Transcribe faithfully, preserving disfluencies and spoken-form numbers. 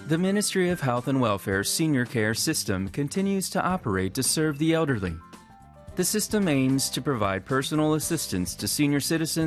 The Ministry of Health and Welfare's senior care system continues to operate to serve the elderly. The system aims to provide personal assistance to senior citizens